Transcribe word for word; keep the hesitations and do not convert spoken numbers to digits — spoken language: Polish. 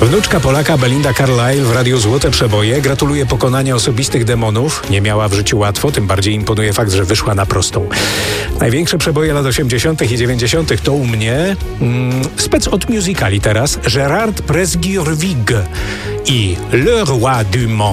Wnuczka Polaka Belinda Carlisle w Radiu Złote Przeboje gratuluje pokonania osobistych demonów. Nie miała w życiu łatwo, tym bardziej imponuje fakt, że wyszła na prostą. Największe przeboje lat osiemdziesiątych i dziewięćdziesiątych to u mnie mm, spec od musicali teraz Gérard Presburg i Le Roi du Monde.